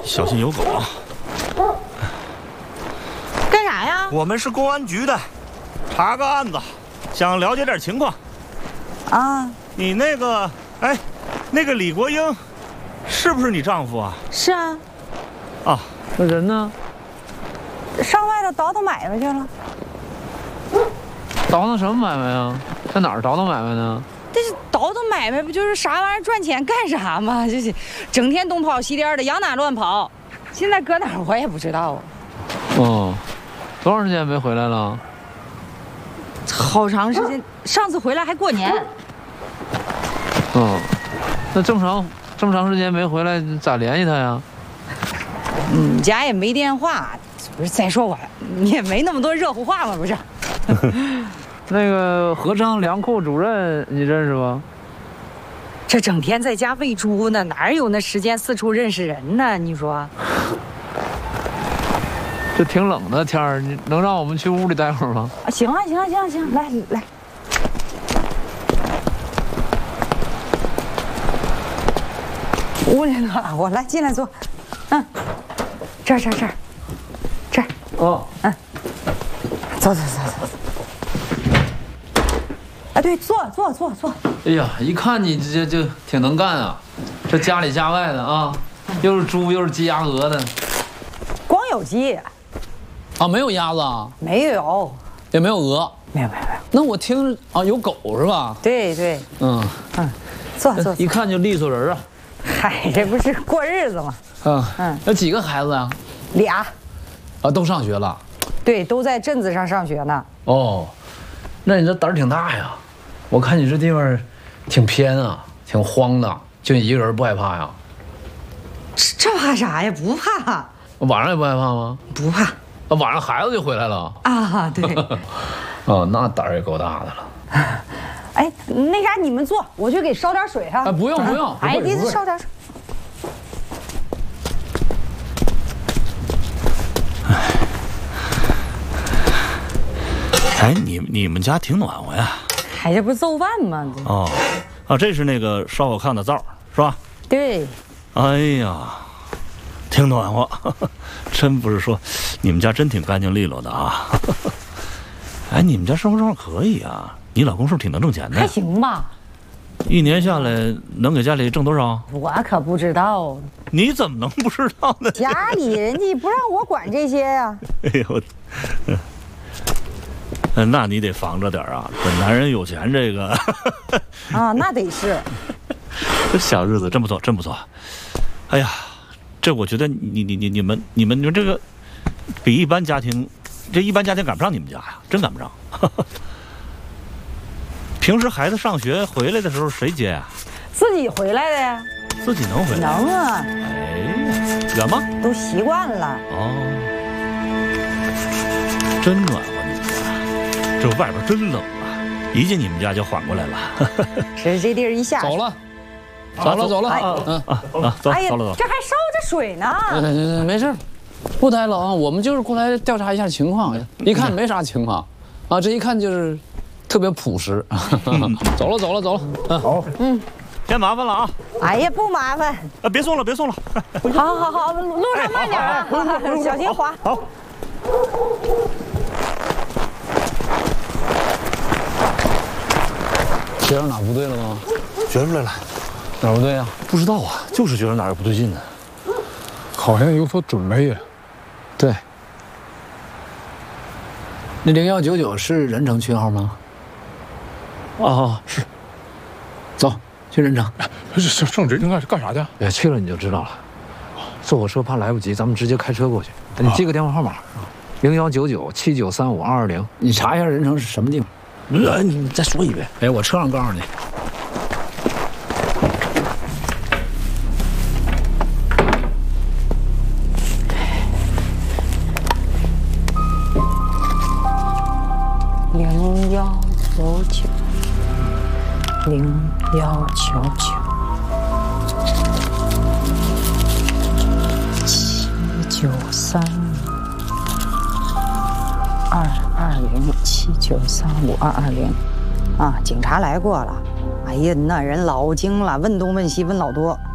小心有狗啊！ 干啥呀？ 我们是公安局的，查个案子，想了解点情况。 啊， 你那个，哎，那个李国英，是不是你丈夫啊？ 是啊。 啊， 那人呢？ 上外头倒腾买卖去了。 倒腾什么买卖啊？在哪儿倒腾买卖呢？ 这是倒腾买卖，不就是啥玩意儿赚钱干啥吗？就是整天东跑西颠的，往哪乱跑。现在搁哪儿我也不知道啊。 哦，多长时间没回来了？ 好长时间，上次回来还过年。 哦，那这么长时间没回来，咋联系他呀？ 家也没电话，不是？再说我也没那么多热乎话嘛，不是？ 那个合昌粮库主任你认识不？ 这整天在家喂猪呢，哪有那时间四处认识人呢？你说？ 这挺冷的天儿，你能让我们去屋里待会儿吗？ 啊，行啊，行啊，行啊，行啊，来来。屋里暖和，来进来坐。这儿。 哦， 走。啊，对，坐。 哎呀，一看你这就挺能干啊，这家里家外的啊，又是猪又是鸡鸭鹅的。 光有鸡， 啊，没有鸭子啊？ 没有， 也没有鹅？ 没有。 那我听啊，有狗是吧？ 对。坐。 一看就利索人啊。 嗨，这不是过日子吗？ 有几个孩子呀？ 俩。 啊，都上学了。 对，都在镇子上上学呢。 哦，那你这胆儿挺大呀！我看你这地方挺偏啊，挺荒的，就你一个人不害怕呀？ 这怕啥呀？不怕。 晚上也不害怕吗？ 不怕。 晚上孩子就回来了。 啊，对。 哦，那胆儿也够大的了。 哎，那啥，你们坐，我去给烧点水哈。 不用。 哎，你烧点水。 哎，你们家挺暖和呀。 哎，这不是做饭吗？ 这是那个烧好炕的灶，是吧？ 对。 哎呀，挺暖和，真不是说，你们家真挺干净利落的啊。哎，你们家生活状况可以啊，你老公是不是挺能挣钱的？ 还行吧。 一年下来能给家里挣多少？ 我可不知道。 你怎么能不知道呢？ 家里人家不让我管这些呀。 哎呦，那你得防着点啊！这男人有钱，这个啊，那得是。 这小日子真不错，真不错。哎呀，这我觉得你们这个比一般家庭，这一般家庭赶不上你们家呀，真赶不上。平时孩子上学回来的时候谁接呀？ 自己回来的呀。 自己能回来？ 能啊。 哎，远吗？ 都习惯了。 真暖和你们家，这外边真冷啊！一进你们家就缓过来了。 是这地儿一下。 走了。 走。 哎呀， 走了。 这还烧着水呢。 没事，不待了啊，我们就是过来调查一下情况，一看没啥情况，啊，这一看就是特别朴实。走了。 好。先麻烦了啊。 哎呀，不麻烦。 别送了。 好，路上慢点啊，小心滑。 好。 觉着哪不对了吗？ 觉出来了。 哪不对呀？ 不知道啊，就是觉得哪儿不对劲呢。 好像有所准备呀。 对。那0199是任城区号吗？是。走，去任城。 上任城干啥的？ 去了你就知道了。坐火车怕来不及，咱们直接开车过去。你记个电话号码，019979352220。你查一下任城是什么地方？ 你再说一遍。 哎，我车上告诉你。 0199793522022079352220啊，警察来过了。哎呀，那人老精了，问东问西问老多。